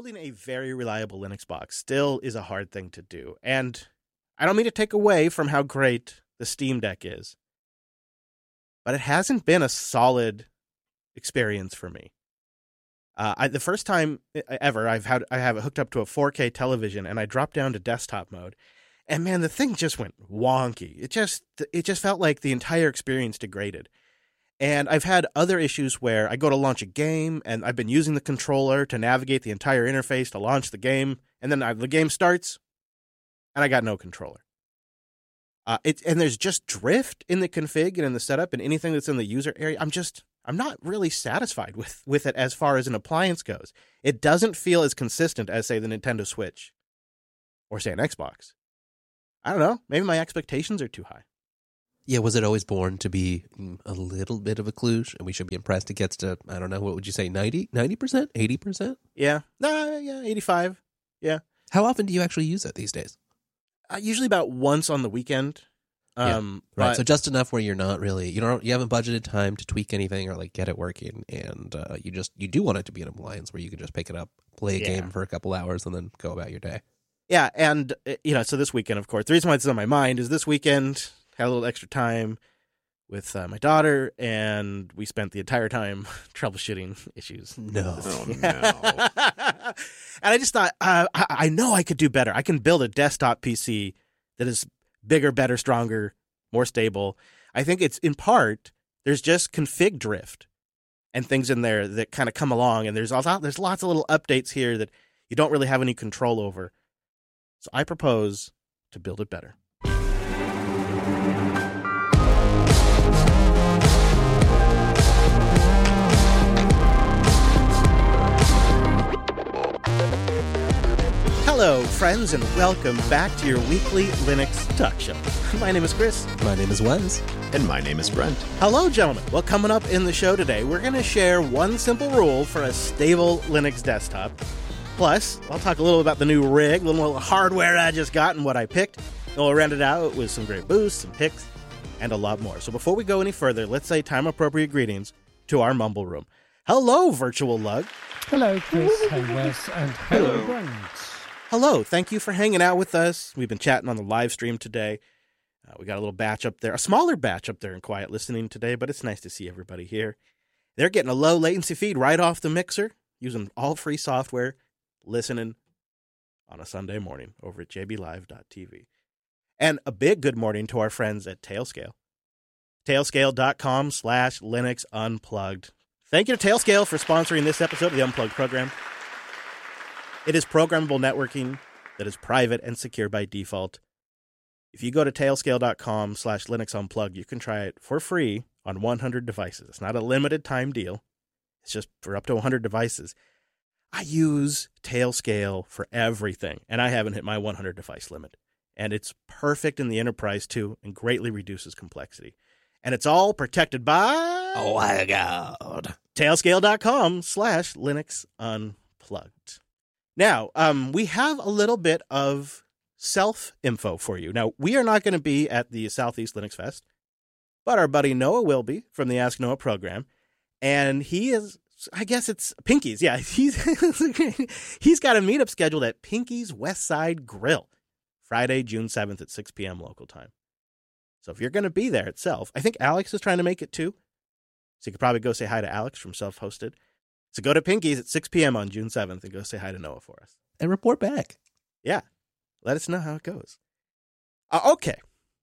building a very reliable Linux box still is a hard thing to do. And I don't mean to take away from how great the Steam Deck is, but it hasn't been a solid experience for me. The first time ever I have it hooked up to a 4K television, and I dropped down to desktop mode, and man, the thing just went wonky. It just felt like the entire experience degraded. And I've had other issues where I go to launch a game, and I've been using the controller to navigate the entire interface to launch the game, and then the game starts, and I got no controller. And there's just drift in the config and in the setup and anything that's in the user area. I'm not really satisfied with it as far as an appliance goes. It doesn't feel as consistent as, say, the Nintendo Switch or, say, an Xbox. I don't know. Maybe my expectations are too high. Yeah, was it always born to be a little bit of a kludge, and we should be impressed it gets to, I don't know, what would you say, 90%? 80%? Yeah. Yeah, 85. Yeah. How often do you actually use it these days? Usually about once on the weekend. Right. But, so just enough where you're not really, you haven't budgeted time to tweak anything or like get it working, and you do want it to be an appliance where you can just pick it up, play a game for a couple hours, and then go about your day. Yeah, and so this weekend, of course, the reason why it's on my mind is this weekend had a little extra time with my daughter, and we spent the entire time troubleshooting issues. No. Oh, no. And I just thought, I know I could do better. I can build a desktop PC that is bigger, better, stronger, more stable. I think it's in part, there's just config drift and things in there that kind of come along, and there's lots of little updates here that you don't really have any control over. So I propose to build it better. Hello, friends, and welcome back to your weekly Linux talk show. My name is Chris. My name is Wes. And my name is Brent. Hello, gentlemen. Well, coming up in the show today, we're going to share one simple rule for a stable Linux desktop. Plus, I'll talk a little about the new rig, a little hardware I just got and what I picked. And we'll round it out with some great boosts, some picks, and a lot more. So before we go any further, let's say time-appropriate greetings to our mumble room. Hello, Virtual Lug. Hello, Chris. Hey, Wes. And hello, Brent. Hello. Thank you for hanging out with us. We've been chatting on the live stream today. We got a little batch up there, a smaller batch up there in quiet listening today, but it's nice to see everybody here. They're getting a low latency feed right off the mixer, using all free software, listening on a Sunday morning over at jblive.tv. And a big good morning to our friends at Tailscale. Tailscale.com/Linux Unplugged. Thank you to Tailscale for sponsoring this episode of the Unplugged program. It is programmable networking that is private and secure by default. If you go to tailscale.com/Linux Unplugged, you can try it for free on 100 devices. It's not a limited time deal. It's just for up to 100 devices. I use Tailscale for everything, and I haven't hit my 100 device limit. And it's perfect in the enterprise, too, and greatly reduces complexity. And it's all protected by... Oh, my God. Tailscale.com/Linux Unplugged. Now, we have a little bit of self-info for you. Now, we are not going to be at the Southeast Linux Fest, but our buddy Noah will be from the Ask Noah program. And he is, I guess it's Pinky's. Yeah, he's got a meetup scheduled at Pinky's West Side Grill, Friday, June 7th at 6 p.m. local time. So if you're going to be there itself, I think Alex is trying to make it too. So you could probably go say hi to Alex from Self-Hosted. So go to Pinky's at 6 p.m. on June 7th and go say hi to Noah for us. And report back. Yeah. Let us know how it goes. Okay.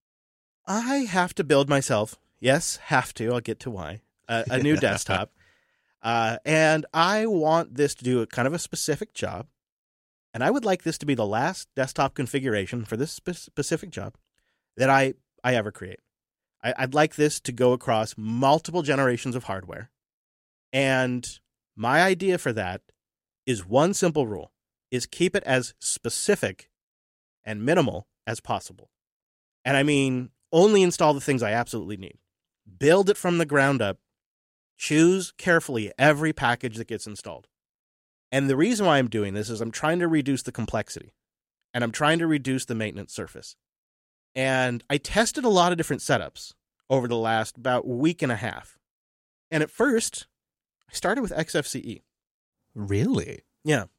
I have to build myself. Yes, have to. I'll get to why. A new desktop. And I want this to do a kind of a specific job. And I would like this to be the last desktop configuration for this specific job that I ever create. I'd like this to go across multiple generations of hardware. And my idea for that is one simple rule, is keep it as specific and minimal as possible. And I mean, only install the things I absolutely need. Build it from the ground up. Choose carefully every package that gets installed. And the reason why I'm doing this is I'm trying to reduce the complexity. And I'm trying to reduce the maintenance surface. And I tested a lot of different setups over the last about week and a half. And at first, I started with XFCE. Really? Yeah.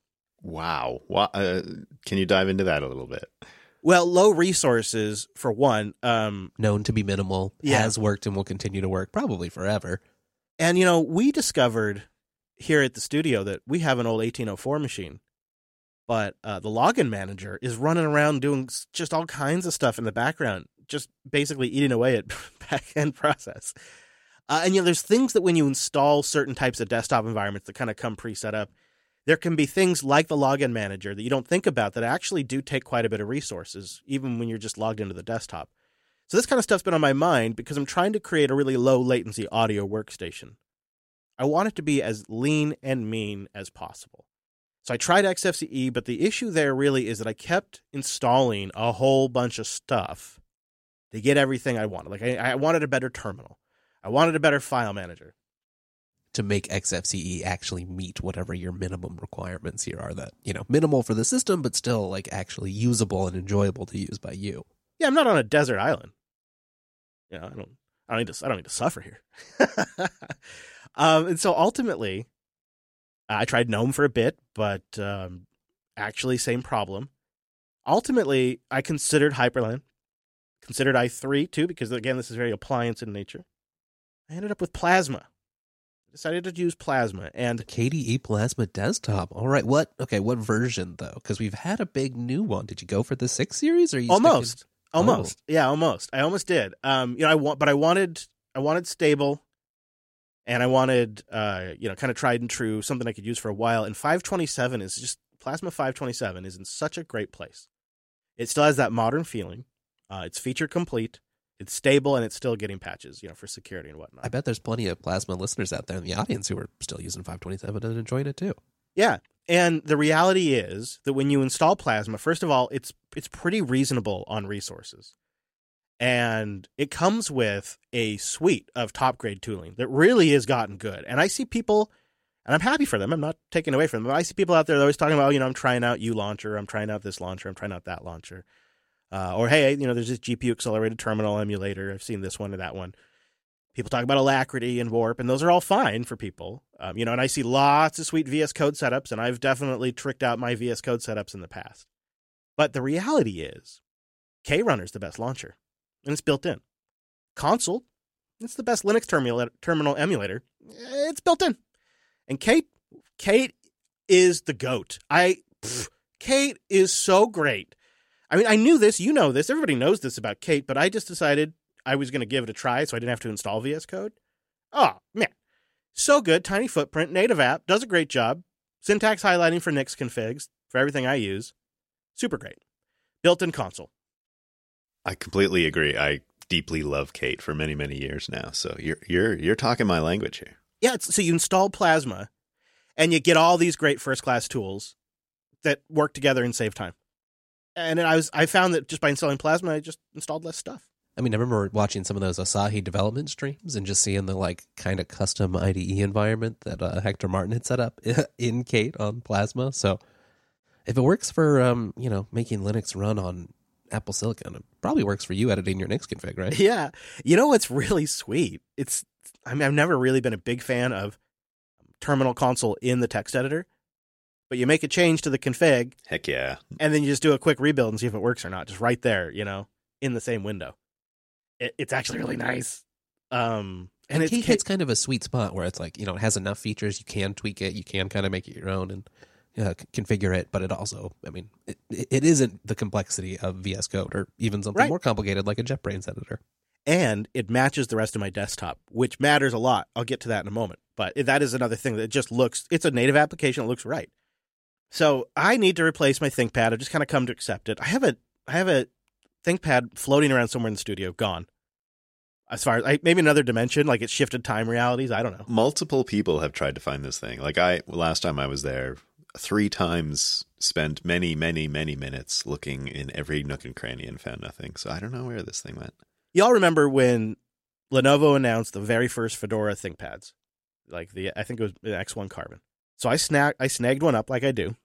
Wow. Can you dive into that a little bit? Well, low resources, for one. Known to be minimal, Yeah. has worked and will continue to work probably forever. And, we discovered here at the studio that we have an old 1804 machine. But the login manager is running around doing just all kinds of stuff in the background, just basically eating away at back-end process. And there's things that when you install certain types of desktop environments that kind of come pre-set up, there can be things like the login manager that you don't think about that actually do take quite a bit of resources, even when you're just logged into the desktop. So this kind of stuff's been on my mind because I'm trying to create a really low latency audio workstation. I want it to be as lean and mean as possible. So I tried XFCE, but the issue there really is that I kept installing a whole bunch of stuff to get everything I wanted. Like I wanted a better terminal. I wanted a better file manager. To make XFCE actually meet whatever your minimum requirements here are, that, minimal for the system, but still like actually usable and enjoyable to use by you. Yeah, I'm not on a desert island. I don't need to suffer here. And so ultimately, I tried GNOME for a bit, but actually same problem. Ultimately, I considered Hyperland, considered i3 too, because again, this is very appliance in nature. I ended up with Plasma. I decided to use Plasma, and KDE Plasma Desktop. All right, what version though? Because we've had a big new one. Did you go for the 6 series, or are you almost? Oh. Yeah, almost. I almost did. I wanted stable. And I wanted, kind of tried and true, something I could use for a while. And 527 is just, Plasma 527 is in such a great place. It still has that modern feeling. It's feature complete. It's stable, and it's still getting patches, for security and whatnot. I bet there's plenty of Plasma listeners out there in the audience who are still using 527 and enjoying it too. Yeah. And the reality is that when you install Plasma, first of all, it's pretty reasonable on resources. And it comes with a suite of top-grade tooling that really has gotten good. And I see people, and I'm happy for them. I'm not taking away from them. But I see people out there that are always talking about, I'm trying out uLauncher, I'm trying out this launcher, I'm trying out that launcher. Or, hey, there's this GPU-accelerated terminal emulator. I've seen this one or that one. People talk about Alacrity and Warp, and those are all fine for people. And I see lots of sweet VS Code setups, and I've definitely tricked out my VS Code setups in the past. But the reality is, KRunner is the best launcher. And it's built in. Console, it's the best Linux terminal emulator. It's built in. And Kate is the GOAT. Kate is so great. I mean, I knew this, you know this, everybody knows this about Kate, but I just decided I was going to give it a try so I didn't have to install VS Code. Oh, man. So good. Tiny footprint, native app, does a great job. Syntax highlighting for Nix configs, for everything I use. Super great. Built-in console. I completely agree. I deeply love Kate for many, many years now. So you're talking my language here. Yeah, so you install Plasma, and you get all these great first-class tools that work together and save time. And I found that just by installing Plasma, I just installed less stuff. I mean, I remember watching some of those Asahi development streams and just seeing the kind of custom IDE environment that Hector Martin had set up in Kate on Plasma. So if it works for making Linux run on Apple Silicon, it probably works for you editing your Nix config, right? Yeah. You know what's really sweet? I've never really been a big fan of terminal console in the text editor, but you make a change to the config. Heck yeah. And then you just do a quick rebuild and see if it works or not, just right there, in the same window. It's actually really nice. And Kate hits kind of a sweet spot where it's it has enough features, you can tweak it, you can kind of make it your own and configure it, but it also, it isn't the complexity of VS Code or even something more complicated like a JetBrains editor. And it matches the rest of my desktop, which matters a lot. I'll get to that in a moment. But that is another thing that just it's a native application. It looks right. So I need to replace my ThinkPad. I've just kind of come to accept it. I have a ThinkPad floating around somewhere in the studio, gone. As far as maybe another dimension, like it's shifted time realities. I don't know. Multiple people have tried to find this thing. Last time I was there, 3 times spent many, many, many minutes looking in every nook and cranny and found nothing. So I don't know where this thing went. Y'all remember when Lenovo announced the very first Fedora ThinkPads? I think it was the X1 Carbon. So I snagged one up like I do,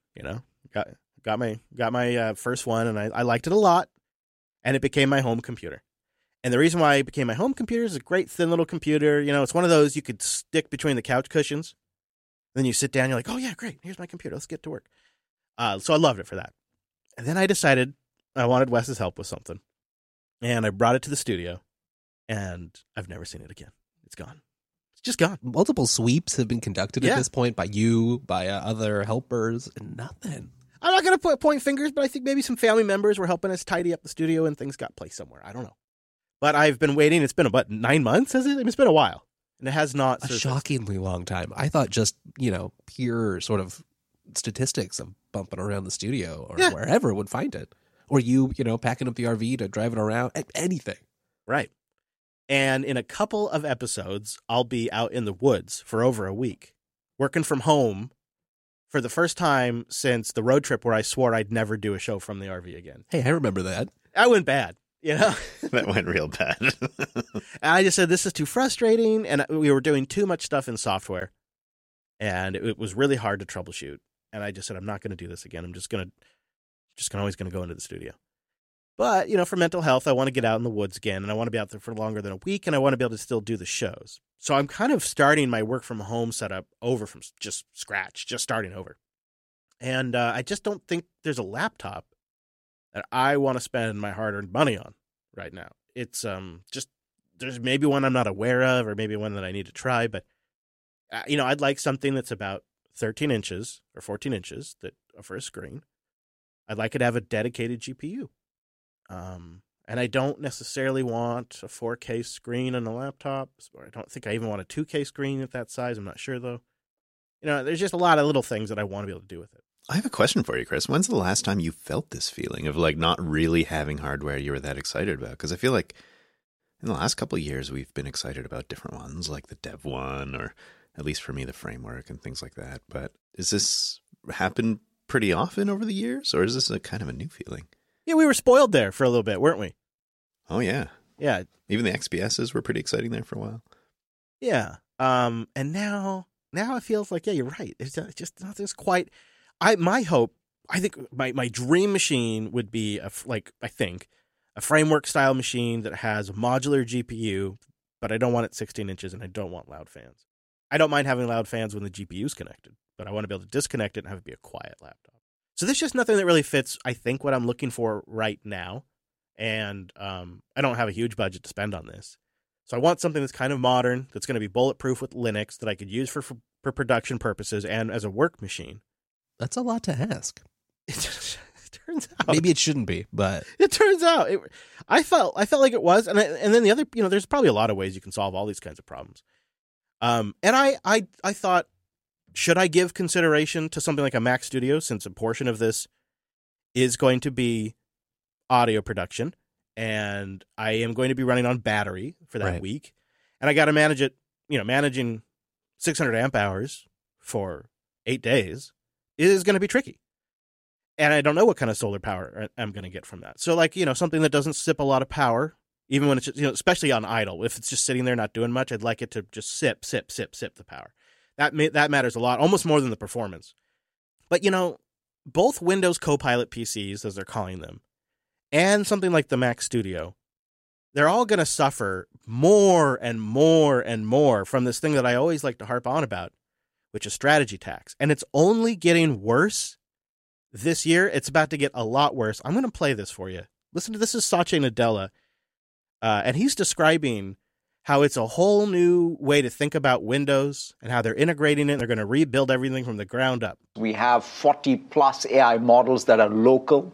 got my first one, and I liked it a lot, and it became my home computer. And the reason why it became my home computer is a great thin little computer. It's one of those you could stick between the couch cushions. Then you sit down, you're like, oh yeah, great, here's my computer, let's get to work. So I loved it for that. And then I decided I wanted Wes's help with something. And I brought it to the studio, and I've never seen it again. It's gone. It's just gone. Multiple sweeps have been conducted Yeah. at this point by you, by other helpers, and nothing. I'm not going to point fingers, but I think maybe some family members were helping us tidy up the studio and things got placed somewhere. I don't know. But I've been waiting. It's been about 9 months, has it? I mean, it's been a while. And it has not A surfaced. shockingly long time. I thought just, pure sort of statistics of bumping around the studio or Yeah. wherever would find it. Or you, packing up the RV to drive it around, anything. Right. And in a couple of episodes, I'll be out in the woods for over a week, working from home for the first time since the road trip where I swore I'd never do a show from the RV again. Hey, I remember that. I went bad, That went real bad. And I just said, this is too frustrating. And we were doing too much stuff in software. And it was really hard to troubleshoot. And I just said, I'm not going to do this again. I'm always going to go into the studio. But, for mental health, I want to get out in the woods again. And I want to be out there for longer than a week. And I want to be able to still do the shows. So I'm kind of starting my work from home setup over from just scratch, just starting over. And I just don't think there's a laptop that I want to spend my hard-earned money on right now. It's just, there's maybe one I'm not aware of or maybe one that I need to try. But, I'd like something that's about 13 inches or 14 inches for a screen. I'd like it to have a dedicated GPU. And I don't necessarily want a 4K screen on a laptop. Or I don't think I even want a 2K screen at that size. I'm not sure, though. There's just a lot of little things that I want to be able to do with it. I have a question for you, Chris. When's the last time you felt this feeling of not really having hardware you were that excited about? Because I feel like in the last couple of years, we've been excited about different ones, like the Dev one, or at least for me, the framework and things like that. But is this happen pretty often over the years, or is this a kind of a new feeling? Yeah, we were spoiled there for a little bit, weren't we? Oh, yeah. Yeah. Even the XPSs were pretty exciting there for a while. Yeah. And now it feels like, yeah, you're right. It's just not this quite. I think my dream machine would be a framework style machine that has a modular GPU, but I don't want it 16 inches and I don't want loud fans. I don't mind having loud fans when the GPU's connected, but I want to be able to disconnect it and have it be a quiet laptop. So there's just nothing that really fits, I think, what I'm looking for right now. And I don't have a huge budget to spend on this. So I want something that's kind of modern, that's going to be bulletproof with Linux, that I could use for production purposes and as a work machine. That's a lot to ask. It turns out. Maybe it shouldn't be, but It turns out. I felt like it was. And then the other, there's probably a lot of ways you can solve all these kinds of problems. And I thought, should I give consideration to something like a Mac Studio, since a portion of this is going to be audio production, and I am going to be running on battery for that Right. week, and I got to manage it. Managing 600 amp hours for 8 days is going to be tricky, and I don't know what kind of solar power I'm going to get from that. So, something that doesn't sip a lot of power, even when it's especially on idle. If it's just sitting there not doing much, I'd like it to just sip the power. That matters a lot, almost more than the performance. But, both Windows Copilot PCs, as they're calling them, and something like the Mac Studio, they're all going to suffer more and more and more from this thing that I always like to harp on about, which is strategy tax. And it's only getting worse this year. It's about to get a lot worse. I'm going to play this for you. Listen to this. Is Satya Nadella, and he's describing how it's a whole new way to think about Windows and how they're integrating it. They're going to rebuild everything from the ground up. We have 40 plus AI models that are local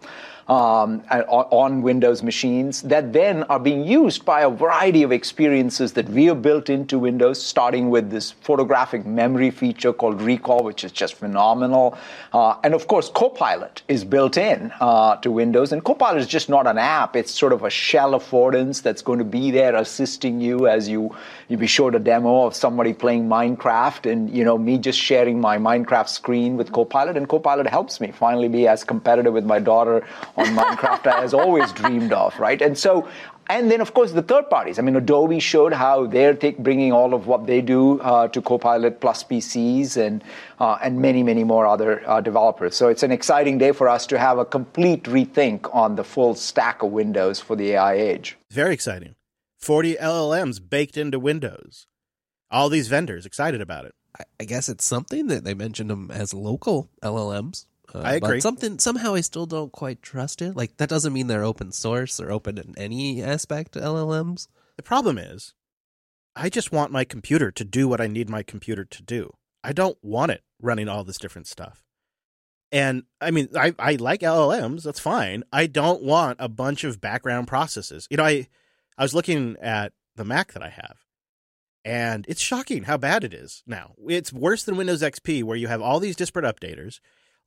on Windows machines that then are being used by a variety of experiences that we have built into Windows, starting with this photographic memory feature called Recall, which is just phenomenal. And of course, Copilot is built in to Windows. And Copilot is just not an app. It's sort of a shell affordance that's going to be there assisting you as you be showed a demo of somebody playing Minecraft and, me just sharing my Minecraft screen with Copilot. And Copilot helps me finally be as competitive with my daughter on Minecraft as always dreamed of, right? And then, of course, the third parties. I mean, Adobe showed how they're bringing all of what they do to Copilot plus PCs and many, many more other developers. So it's an exciting day for us to have a complete rethink on the full stack of Windows for the AI age. Very exciting. 40 LLMs baked into Windows. All these vendors excited about it. I guess it's something that they mentioned them as local LLMs. I agree. But somehow I still don't quite trust it. Like, that doesn't mean they're open source or open in any aspect, LLMs. The problem is, I just want my computer to do what I need my computer to do. I don't want it running all this different stuff. And I mean, I like LLMs. That's fine. I don't want a bunch of background processes. You know, I was looking at the Mac that I have, and it's shocking how bad it is now. It's worse than Windows XP, where you have all these disparate updaters,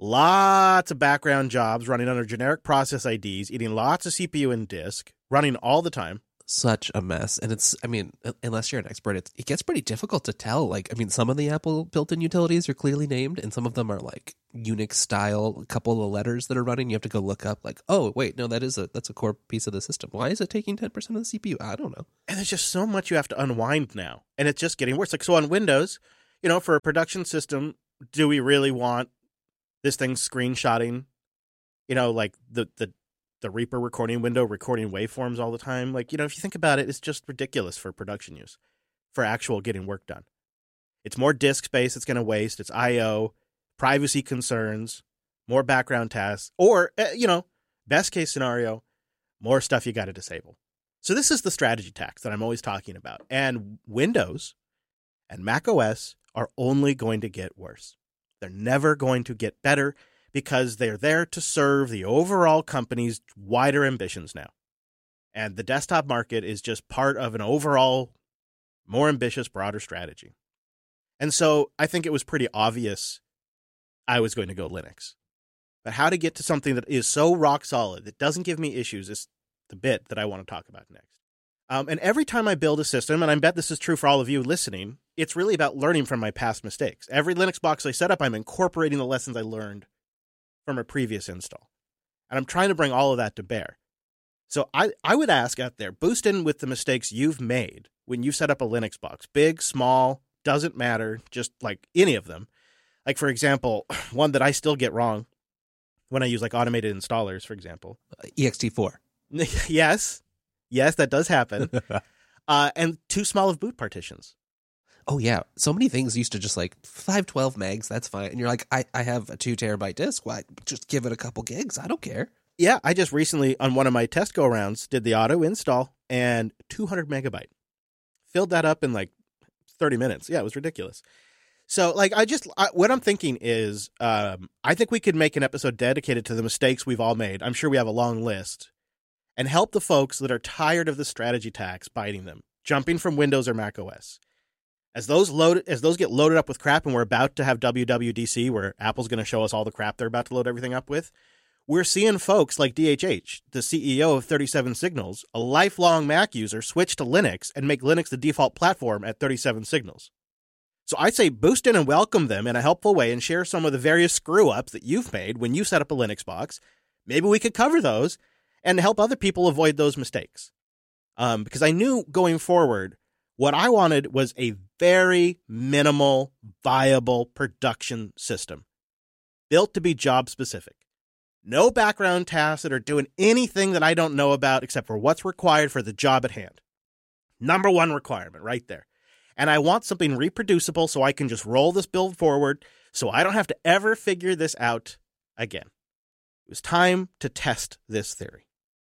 lots of background jobs running under generic process IDs, eating lots of CPU and disk, running all the time. Such a mess. And it's, I mean, unless you're an expert, it gets pretty difficult to tell. Like, I mean, some of the Apple built-in utilities are clearly named, and some of them are like Unix style, a couple of the letters that are running. You have to go look up, like, oh, wait, no, that's a core piece of the system. Why is it taking 10% of the CPU? I don't know. And there's just so much you have to unwind now, and it's just getting worse. Like, so on Windows, you know, for a production system, do we really want this thing screenshotting, you know, like the Reaper recording window recording waveforms all the time? Like, you know, if you think about it, it's just ridiculous for production use, for actual getting work done. It's more disk space it's going to waste. It's I/O, privacy concerns, more background tasks, or, you know, best case scenario, more stuff you got to disable. So this is the strategy tax that I'm always talking about. And Windows and Mac OS are only going to get worse. They're never going to get better, because they're there to serve the overall company's wider ambitions now. And the desktop market is just part of an overall more ambitious, broader strategy. And so I think it was pretty obvious I was going to go Linux. But how to get to something that is so rock solid, that doesn't give me issues, is the bit that I want to talk about next. And every time I build a system, and I bet this is true for all of you listening, it's really about learning from my past mistakes. Every Linux box I set up, I'm incorporating the lessons I learned from a previous install. And I'm trying to bring all of that to bear. So I would ask out there, boost in with the mistakes you've made when you set up a Linux box. Big, small, doesn't matter, just like any of them. Like, for example, one that I still get wrong when I use like automated installers, for example. ext4. Yes, that does happen. And too small of boot partitions. Oh, yeah. So many things used to just like 512 megs, that's fine. And you're like, I have a 2 terabyte disk. Why? Just give it a couple gigs. I don't care. Yeah, I just recently, on one of my test go-arounds, did the auto install, and 200 megabyte. Filled that up in like 30 minutes. Yeah, it was ridiculous. So, like, what I'm thinking is, I think we could make an episode dedicated to the mistakes we've all made. I'm sure we have a long list. And help the folks that are tired of the strategy tax biting them, jumping from Windows or Mac OS. As those get loaded up with crap, and we're about to have WWDC, where Apple's going to show us all the crap they're about to load everything up with, we're seeing folks like DHH, the CEO of 37 Signals, a lifelong Mac user, switch to Linux and make Linux the default platform at 37 Signals. So I say boost in and welcome them in a helpful way, and share some of the various screw-ups that you've made when you set up a Linux box. Maybe we could cover those and help other people avoid those mistakes. Because I knew going forward, what I wanted was a very minimal, viable production system built to be job specific. No background tasks that are doing anything that I don't know about except for what's required for the job at hand. Number one requirement right there. And I want something reproducible so I can just roll this build forward so I don't have to ever figure this out again. It was time to test this theory.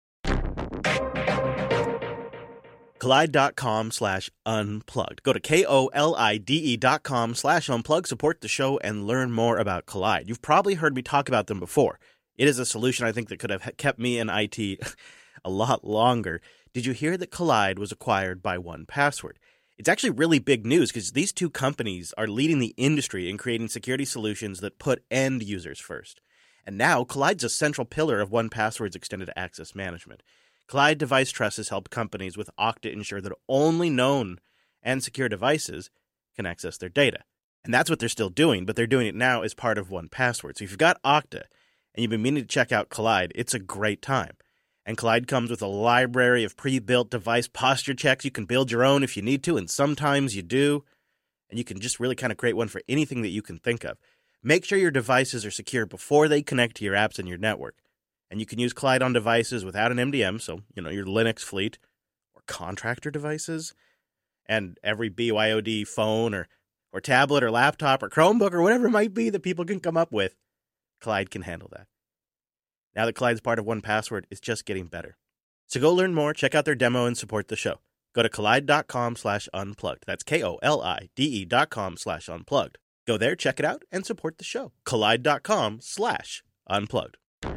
Kolide.com/unplugged. Go to KOLIDE.com/unplugged, support the show, and learn more about Kolide. You've probably heard me talk about them before. It is a solution I think that could have kept me in IT a lot longer. Did you hear that Kolide was acquired by 1Password? It's actually really big news because these two companies are leading the industry in creating security solutions that put end users first. And now Kollide's a central pillar of 1Password's extended access management. Kolide Device Trust has helped companies with Okta ensure that only known and secure devices can access their data. And that's what they're still doing, but they're doing it now as part of 1Password. So if you've got Okta and you've been meaning to check out Kolide, it's a great time. And Kolide comes with a library of pre-built device posture checks. You can build your own if you need to, and sometimes you do. And you can just really kind of create one for anything that you can think of. Make sure your devices are secure before they connect to your apps and your network. And you can use Kolide on devices without an MDM, so, your Linux fleet or contractor devices, and every BYOD phone or tablet or laptop or Chromebook or whatever it might be that people can come up with. Collide can handle that. Now that Collide's part of 1Password, it's just getting better. So go learn more, check out their demo, and support the show. Go to collide.com/unplugged. That's KOLIDE.com/unplugged. Go there, check it out, and support the show. Collide.com/unplugged.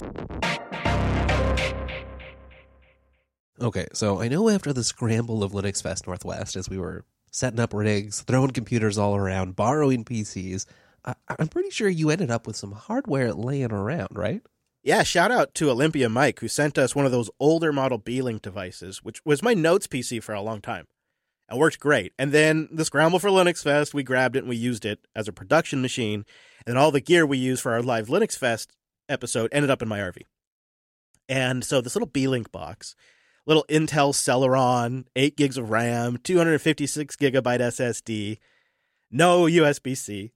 Okay, so I know after the scramble of Linux Fest Northwest, as we were setting up rigs, throwing computers all around, borrowing PCs, I'm pretty sure you ended up with some hardware laying around, right? Yeah, shout out to Olympia Mike, who sent us one of those older model B-Link devices, which was my Notes PC for a long time. It worked great. And then the scramble for Linux Fest, we grabbed it and we used it as a production machine. And then all the gear we used for our live Linux Fest episode ended up in my RV. And so this little B-Link box, little Intel Celeron, 8 gigs of RAM, 256 gigabyte SSD, no USB-C,